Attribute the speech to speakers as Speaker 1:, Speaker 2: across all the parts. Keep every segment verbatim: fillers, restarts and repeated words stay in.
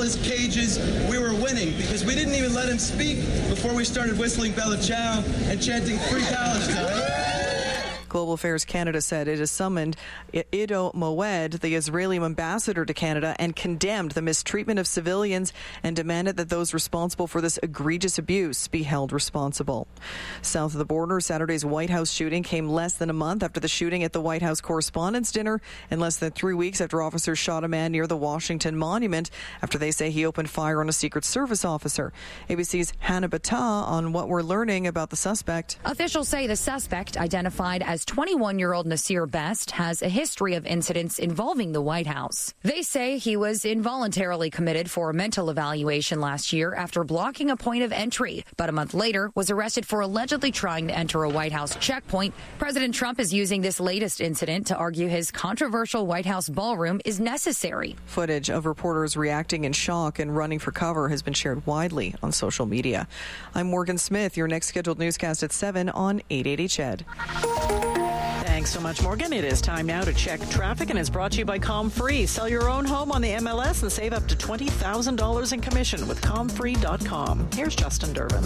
Speaker 1: Nicolas Cage's We Were Winning, because we didn't even let him speak before we started whistling Bella Ciao and chanting Free Palestine.
Speaker 2: Global Affairs Canada said it has summoned Ido Moed, the Israeli ambassador to Canada, and condemned the mistreatment of civilians and demanded that those responsible for this egregious abuse be held responsible. South of the border, Saturday's White House shooting came less than a month after the shooting at the White House Correspondents' Dinner and less than three weeks after officers shot a man near the Washington Monument after they say he opened fire on a Secret Service officer. A B C's Hannah Bata on what we're learning about the suspect.
Speaker 3: Officials say the suspect, identified as twenty-one-year-old Nasir Best, has a history of incidents involving the White House. They say he was involuntarily committed for a mental evaluation last year after blocking a point of entry, but a month later was arrested for allegedly trying to enter a White House checkpoint. President Trump is using this latest incident to argue his controversial White House ballroom is necessary.
Speaker 2: Footage of reporters reacting in shock and running for cover has been shared widely on social media. I'm Morgan Smith. Your next scheduled newscast at seven on eight eighty C H E D.
Speaker 4: Thanks so much, Morgan. It is time now to check traffic, and it's brought to you by ComFree. Sell your own home on the M L S and save up to twenty thousand dollars in commission with com free dot com. Here's Justin Durbin.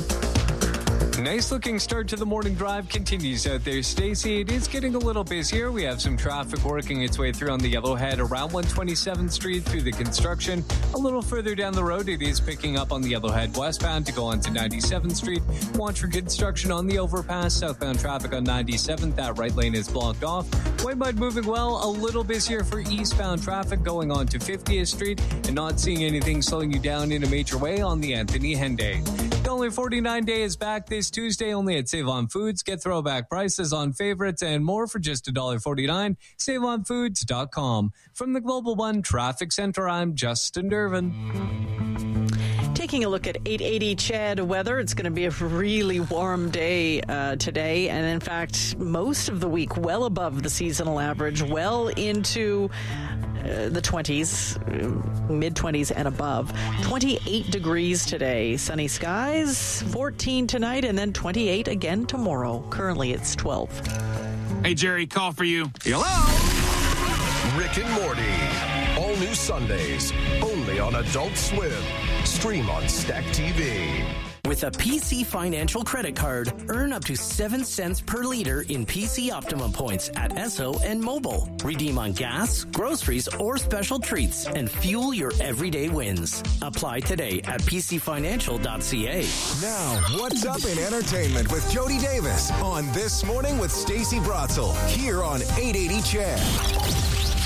Speaker 5: Nice looking start to the morning drive continues out there, Stacey. It is getting a little busier. We have some traffic working its way through on the Yellowhead around one twenty-seventh Street through the construction. A little further down the road, it is picking up on the Yellowhead westbound to go on to ninety-seventh Street. Watch for construction on the overpass. Southbound traffic on ninety-seventh. That right lane is blocked off. Whitemud moving well. A little busier for eastbound traffic going on to fiftieth Street and not seeing anything slowing you down in a major way on the Anthony Henday. The Only forty-nine Day is back this Tuesday only at Save On Foods. Get throwback prices on favorites and more for just one dollar forty-nine. save on foods dot com. From the Global One Traffic Center, I'm Justin Durbin.
Speaker 4: Taking a look at eight eighty C H E D weather, it's going to be a really warm day uh, today, and in fact, most of the week well above the seasonal average, well into uh, the twenties, mid-twenties and above. twenty-eight degrees today, sunny skies, fourteen tonight, and then twenty-eight again tomorrow. Currently, it's twelve.
Speaker 6: Hey, Jerry, call for you.
Speaker 7: Hello? Rick and Morty. All new Sundays, only on Adult Swim. Stream on Stack T V.
Speaker 8: With a P C Financial credit card, earn up to seven cents per liter in P C Optimum points at Esso and Mobile. Redeem on gas, groceries, or special treats and fuel your everyday wins. Apply today at p c financial dot c a.
Speaker 9: Now, what's up in entertainment with Jody Davis on This Morning with Stacey Brotzel here on eight eighty C H E D.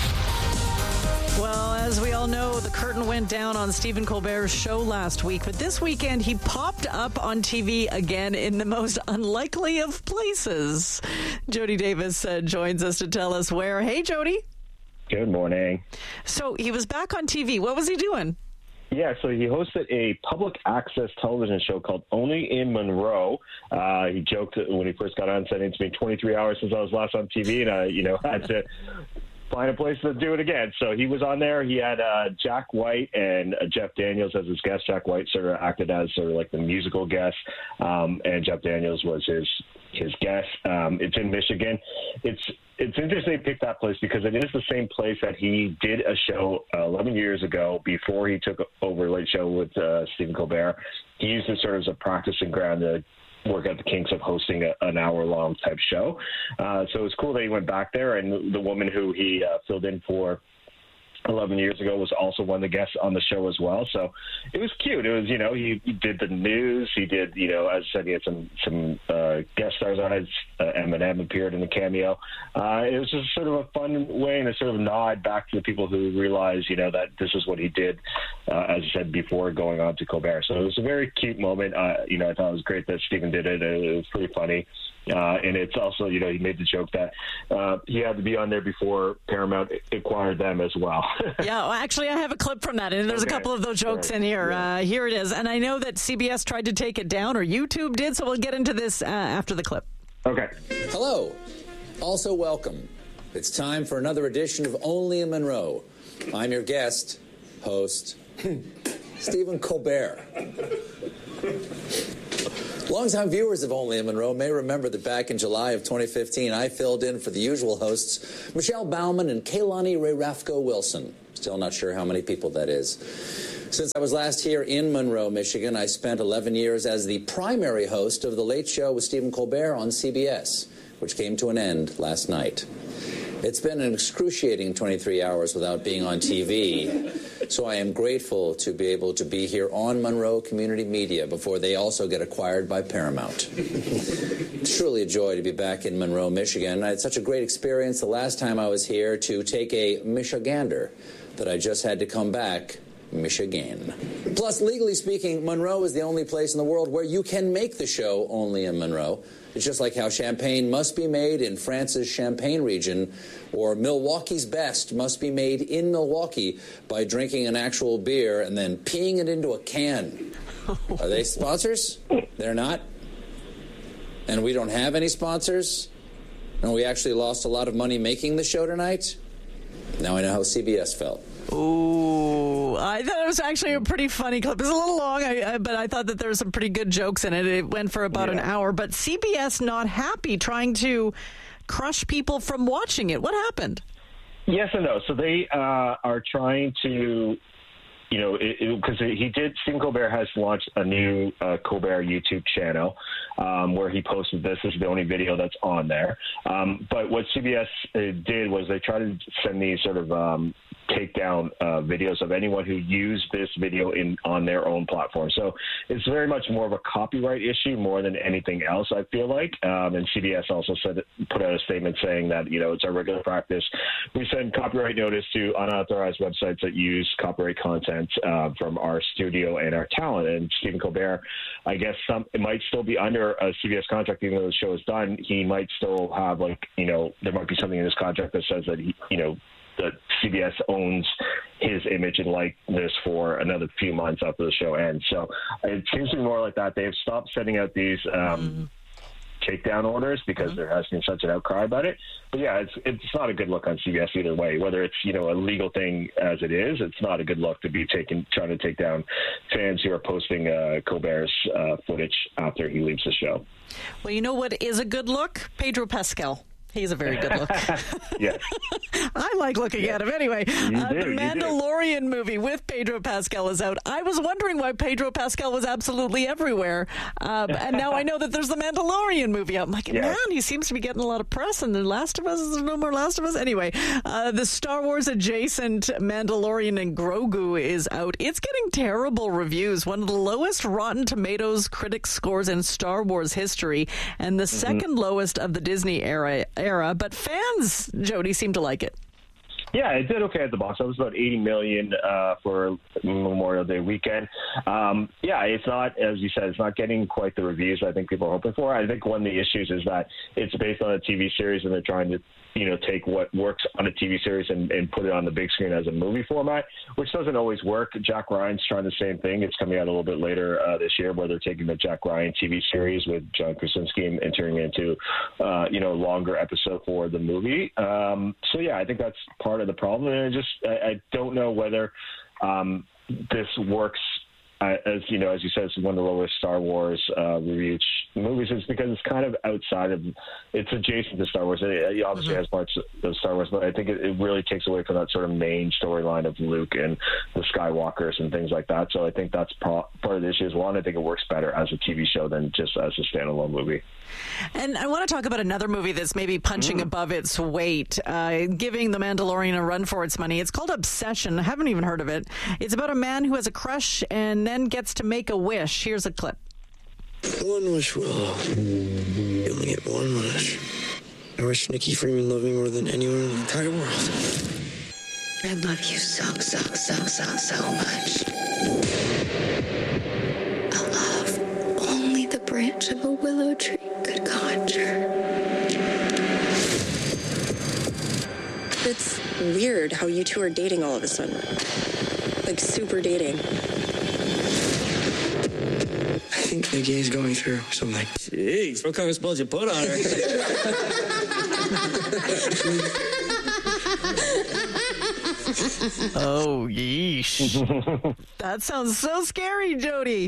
Speaker 4: Well, as we all know, the curtain went down on Stephen Colbert's show last week, but this weekend he popped up on T V again in the most unlikely of places. Jody Davis uh, joins us to tell us where. Hey, Jody.
Speaker 10: Good morning.
Speaker 4: So he was back on T V. What was he doing?
Speaker 10: Yeah, so he hosted a public access television show called Only in Monroe. Uh, he joked when he first got on, said it's been twenty-three hours since I was last on T V, and I, you know, had to find a place to do it again. So he was on there. He had uh, Jack White and uh, Jeff Daniels as his guest. Jack White sort of acted as sort of like the musical guest, um, and Jeff Daniels was his his guest. Um, it's in Michigan. It's it's interesting to pick that place because it is the same place that he did a show uh, eleven years ago before he took over Late Show with uh, Stephen Colbert. He used it sort of as a practicing ground to work out the kinks of hosting a, an hour-long type show. Uh, so it was cool that he went back there, and the woman who he uh, filled in for eleven years ago was also one of the guests on the show as well. So it was cute. It was, you know, he, he did the news. He did, you know, as I said, he had some, some uh, guest stars on it. Uh, Eminem appeared in the cameo. Uh, it was just sort of a fun way and a sort of nod back to the people who realized, you know, that this is what he did, uh, as I said before, going on to Colbert. So it was a very cute moment. Uh, you know, I thought it was great that Stephen did it. It was pretty funny. Uh, and it's also, you know, he made the joke that uh, he had to be on there before Paramount acquired them as well.
Speaker 4: Yeah, well, actually, I have a clip from that, and there's okay. a couple of those jokes right. in here. Yeah. Uh, here it is. And I know that C B S tried to take it down, or YouTube did, so we'll get into this uh, after the clip.
Speaker 10: Okay.
Speaker 11: Hello. Also welcome. It's time for another edition of Only in Monroe. I'm your guest, host, Stephen Colbert. Longtime viewers of Only in Monroe may remember that back in July of twenty fifteen, I filled in for the usual hosts, Michelle Bauman and Kaylani Ray Rafko Wilson. Still not sure how many people that is. Since I was last here in Monroe, Michigan, I spent eleven years as the primary host of The Late Show with Stephen Colbert on C B S, which came to an end last night. It's been an excruciating twenty-three hours without being on T V, so I am grateful to be able to be here on Monroe Community Media before they also get acquired by Paramount. It's truly a joy to be back in Monroe, Michigan. I had such a great experience the last time I was here to take a Michigander that I just had to come back Michigan. Plus, legally speaking, Monroe is the only place in the world where you can make the show only in Monroe. It's just like how champagne must be made in France's Champagne region, or Milwaukee's best must be made in Milwaukee by drinking an actual beer and then peeing it into a can. Are they sponsors? They're not. And we don't have any sponsors. And we actually lost a lot of money making the show tonight. Now I know how C B S felt.
Speaker 4: Ooh, I thought it was actually a pretty funny clip. It was a little long, I, I, but I thought that there were some pretty good jokes in it. It went for about yeah. an hour. But C B S not happy, trying to crush people from watching it. What happened?
Speaker 10: Yes and no. So they uh, are trying to, you know, because he did, Stephen Colbert has launched a new uh, Colbert YouTube channel um, where he posted this. This is the only video that's on there. Um, but what C B S uh, did was they tried to send these sort of um, take down uh, videos of anyone who used this video in on their own platform. So it's very much more of a copyright issue more than anything else, I feel like. Um, and C B S also said, put out a statement saying that, you know, it's our regular practice. We send copyright notice to unauthorized websites that use copyright content uh, from our studio and our talent. And Stephen Colbert, I guess some it might still be under a C B S contract, even though the show is done. He might still have, like, you know, there might be something in his contract that says that he, you know, that C B S owns his image and likeness for another few months after the show ends. So it seems to be more like that. They've stopped sending out these um, mm-hmm. takedown orders because mm-hmm. there has been such an outcry about it. But yeah, it's it's not a good look on C B S either way. Whether it's, you know, a legal thing as it is, it's not a good look to be taking trying to take down fans who are posting uh, Colbert's uh, footage after he leaves the show.
Speaker 4: Well, you know what is a good look? Pedro Pascal. He's a very good look.
Speaker 10: Yeah.
Speaker 4: I like looking yeah. at him anyway. Uh, the Mandalorian movie with Pedro Pascal is out. I was wondering why Pedro Pascal was absolutely everywhere. Uh, and now I know that there's the Mandalorian movie out. I'm like, yeah. man, he seems to be getting a lot of press. And The Last of Us, is there no more Last of Us? Anyway, uh, the Star Wars adjacent Mandalorian and Grogu is out. It's getting terrible reviews. One of the lowest Rotten Tomatoes critic scores in Star Wars history, and the mm-hmm. second lowest of the Disney era. era, but fans, Jody, seem to like it.
Speaker 10: Yeah, it did okay at the box. It was about eighty million uh, for Memorial Day weekend. Um, yeah, it's not, as you said, it's not getting quite the reviews I think people are hoping for. I think one of the issues is that it's based on a T V series, and they're trying to, you know, take what works on a T V series and, and put it on the big screen as a movie format, which doesn't always work. Jack Ryan's trying the same thing. It's coming out a little bit later uh, this year, where they're taking the Jack Ryan T V series with John Krasinski and, and turning it into, uh, you know, a longer episode for the movie. Um, so, yeah, I think that's part of the problem. And I just, I, I don't know whether um, this works. Uh, as you know, as you said, it's one of the lowest Star Wars uh, reviewed movies. It's because it's kind of outside of, it's adjacent to Star Wars. It, it obviously mm-hmm. has parts of Star Wars, but I think it, it really takes away from that sort of main storyline of Luke and the Skywalkers and things like that. So I think that's part of the issue as well. And I think it works better as a T V show than just as a standalone movie.
Speaker 4: And I want to talk about another movie that's maybe punching mm. above its weight, uh, giving The Mandalorian a run for its money. It's called Obsession. I haven't even heard of it. It's about a man who has a crush and then gets to make a wish. Here's a clip.
Speaker 12: One wish will you only get one wish. I wish Nikki Freeman loved me more than anyone in the entire world.
Speaker 13: I love you so, so, so, so, so much. A love only the branch of a willow tree could conjure.
Speaker 14: It's weird how you two are dating all of a sudden. Like, super dating.
Speaker 12: I think Nikki's going through something.
Speaker 15: Jeez, what kind of spells you put on her?
Speaker 4: Oh, yeesh. That sounds so scary, Jody.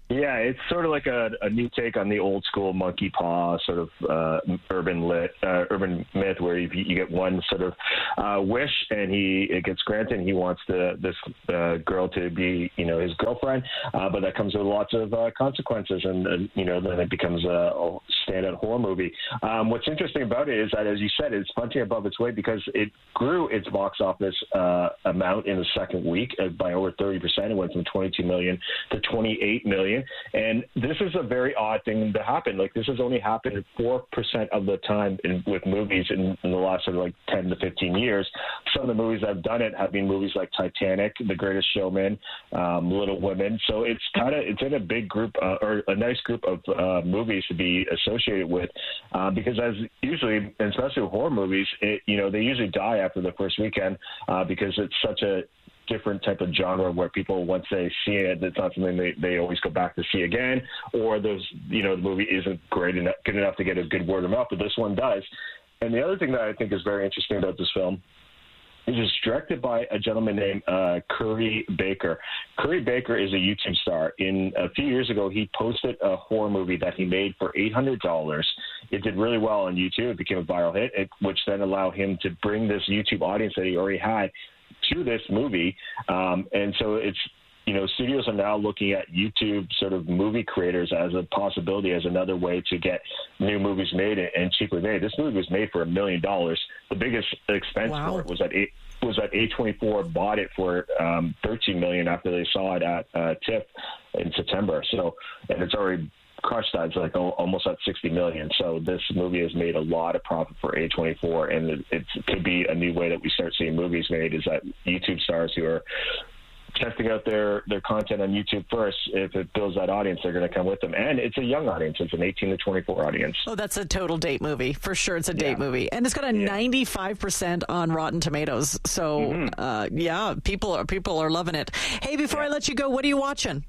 Speaker 10: Yeah, it's sort of like a, a new take on the old school monkey paw sort of uh, urban lit, uh, urban myth where you, you get one sort of uh, wish and he it gets granted and he wants the this uh, girl to be, you know, his girlfriend, uh, but that comes with lots of uh, consequences, and uh, you know, then it becomes a, a standout horror movie. Um, what's interesting about it is that, as you said, it's punching above its weight because it grew its box office uh, amount in the second week by over thirty percent. It went from twenty-two million to twenty-eight million. And this is a very odd thing to happen. Like, this has only happened four percent of the time in, with movies in, in the last sort of like ten to fifteen years. Some of the movies that have done it have been movies like Titanic, The Greatest Showman, um, Little Women. So it's kind of, it's in a big group uh, or a nice group of uh, movies to be associated with uh, because as usually, and especially with horror movies, it, you know, they usually die after the first weekend uh, because it's such a different type of genre where people, once they see it, it's not something they, they always go back to see again, or there's, you know, the movie isn't great enough, good enough to get a good word of mouth, but this one does. And the other thing that I think is very interesting about this film is it's directed by a gentleman named uh, Curry Baker. Curry Baker is a YouTube star. In a few years ago, he posted a horror movie that he made for eight hundred dollars. It did really well on YouTube. It became a viral hit, it, which then allowed him to bring this YouTube audience that he already had to this movie. Um, and so it's, you know, studios are now looking at YouTube sort of movie creators as a possibility, as another way to get new movies made and cheaply made. This movie was made for a million dollars. The biggest expense wow. for it was that it was that A twenty-four bought it for um, thirteen million dollars after they saw it at uh, TIFF in September. So, and it's already crushed that. It's like almost at sixty million. So this movie has made a lot of profit for A twenty-four, and it, it could be a new way that we start seeing movies made, is that YouTube stars who are testing out their, their content on YouTube first, if it builds that audience, they're going to come with them. And it's a young audience. It's an eighteen to twenty-four audience.
Speaker 4: Oh, that's a total date movie. For sure, it's a date yeah. movie. And it's got a yeah. ninety-five percent on Rotten Tomatoes. So, mm-hmm. uh, yeah, people are, people are loving it. Hey, before yeah. I let you go, what are you watching?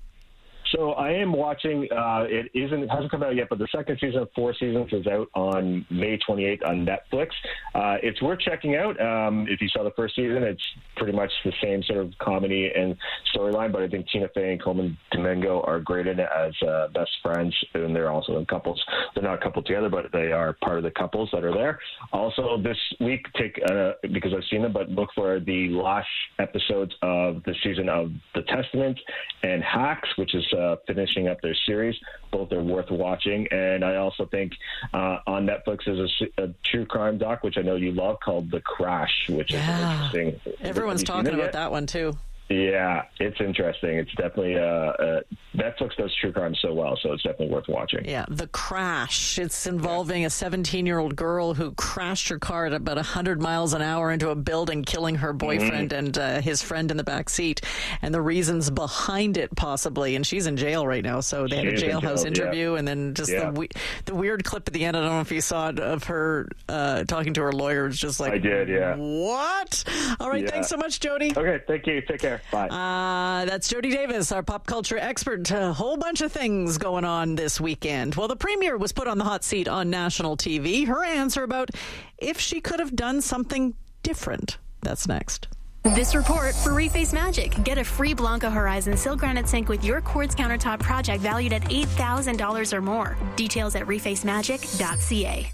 Speaker 10: So I am watching, uh, it isn't, it hasn't come out yet, but the second season of Four Seasons is out on May twenty-eighth on Netflix. Uh, it's worth checking out. Um, if you saw the first season, it's pretty much the same sort of comedy and storyline, but I think Tina Fey and Coleman Domingo are great in it as uh, best friends, and they're also in couples. They're not coupled together, but they are part of the couples that are there. Also this week, take uh, because I've seen them, but look for the last episodes of the season of The Testament and Hacks, which is Uh, finishing up their series. Both are worth watching. And I also think uh, on Netflix is a, a true crime doc, which I know you love, called The Crash, which yeah. is interesting.
Speaker 4: Everyone's talking about that one too.
Speaker 10: Yeah, it's interesting. It's definitely uh, uh, Netflix does true crime so well, so it's definitely worth watching.
Speaker 4: Yeah, The Crash. It's involving a seventeen-year-old girl who crashed her car at about one hundred miles an hour into a building, killing her boyfriend mm-hmm. and uh, his friend in the back seat, and the reasons behind it, possibly. And she's in jail right now, so they had she a jailhouse in jail, interview, yeah. and then just yeah. the we- the weird clip at the end. I don't know if you saw it, of her uh, talking to her lawyer. It's just like,
Speaker 10: I did, yeah.
Speaker 4: What? All right, yeah. thanks so much, Jody.
Speaker 10: Okay, thank you. Take care. Bye.
Speaker 4: Uh, that's Jody Davis, our pop culture expert. A whole bunch of things going on this weekend. Well, the premier was put on the hot seat on national T V. Her answer about if she could have done something different. That's next.
Speaker 16: This report for Reface Magic. Get a free Blanco Horizon Silk Granite Sink with your quartz countertop project valued at eight thousand dollars or more. Details at reface magic dot c a.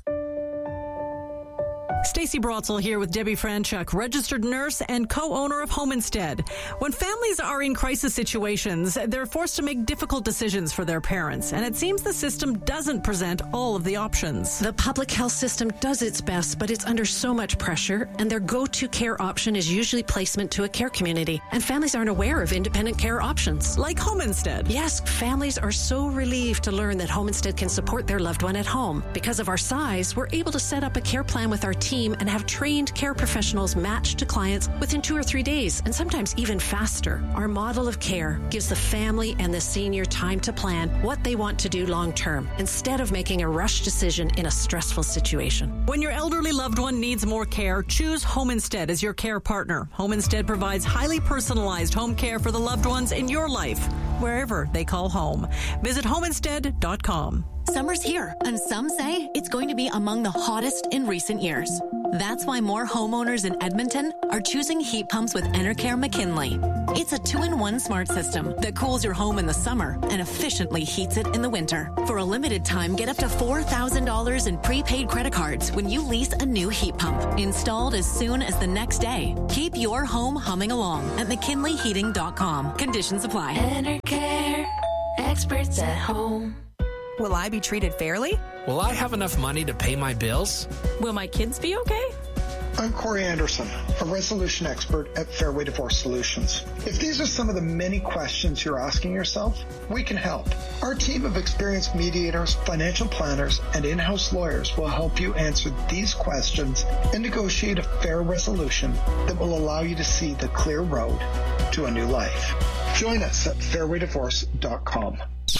Speaker 4: Stacey Brotzel here with Debbie Franchuk, registered nurse and co-owner of Home Instead. When families are in crisis situations, they're forced to make difficult decisions for their parents, and it seems the system doesn't present all of the options.
Speaker 17: The public health system does its best, but it's under so much pressure, and their go-to care option is usually placement to a care community, and families aren't aware of independent care options.
Speaker 4: Like Home Instead.
Speaker 17: Yes, families are so relieved to learn that Home Instead can support their loved one at home. Because of our size, we're able to set up a care plan with our team and have trained care professionals matched to clients within two or three days, and sometimes even faster. Our model of care gives the family and the senior time to plan what they want to do long term, instead of making a rush decision in a stressful situation.
Speaker 4: When your elderly loved one needs more care, choose Home Instead as your care partner. Home Instead provides highly personalized home care for the loved ones in your life, wherever they call home. Visit home instead dot com.
Speaker 18: Summer's here, and some say it's going to be among the hottest in recent years. That's why more homeowners in Edmonton are choosing heat pumps with Enercare McKinley. It's a two-in-one smart system that cools your home in the summer and efficiently heats it in the winter. For a limited time, get up to four thousand dollars in prepaid credit cards when you lease a new heat pump. Installed as soon as the next day. Keep your home humming along at mckinley heating dot com. Conditions apply.
Speaker 16: Enercare, experts at home.
Speaker 19: Will I be treated fairly?
Speaker 20: Will I have enough money to pay my bills?
Speaker 19: Will my kids be okay?
Speaker 21: I'm Corey Anderson, a resolution expert at Fairway Divorce Solutions. If these are some of the many questions you're asking yourself, we can help. Our team of experienced mediators, financial planners, and in-house lawyers will help you answer these questions and negotiate a fair resolution that will allow you to see the clear road to a new life. Join us at fairway divorce dot com.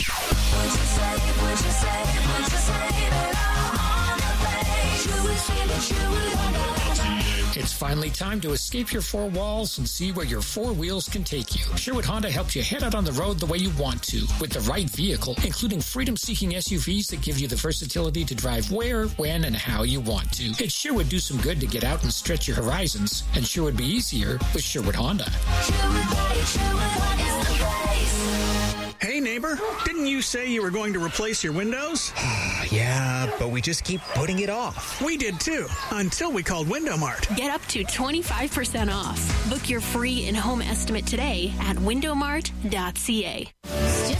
Speaker 22: It's finally time to escape your four walls and see where your four wheels can take you. Sherwood Honda helps you head out on the road the way you want to, with the right vehicle, including freedom-seeking S U Vs that give you the versatility to drive where, when, and how you want to. It sure would do some good to get out and stretch your horizons, and sure would be easier with Sherwood Honda.
Speaker 23: Hey, neighbor, didn't you say you were going to replace your windows?
Speaker 24: Yeah, but we just keep putting it off.
Speaker 23: We did too, until we called Window Mart.
Speaker 16: Get up to twenty-five percent off. Book your free in-home estimate today at window mart dot c a.